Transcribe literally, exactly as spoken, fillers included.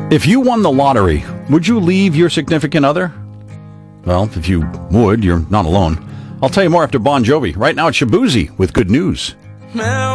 If you won the lottery, would you leave your significant other? Well, if you would, you're not alone. I'll tell you more after Bon Jovi. Right now, it's Shabuzi with good news.